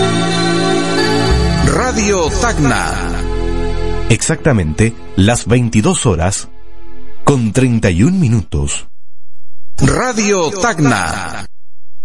Radio Tacna. Exactamente las 22 horas con 31 minutos. Radio Tacna.